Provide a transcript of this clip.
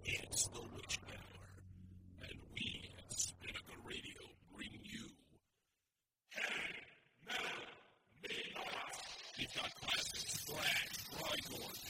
It's the Witch Hour, and we at Spinnaker Radio bring you heavy metal midnight. We've got classics, thrash, grindcore,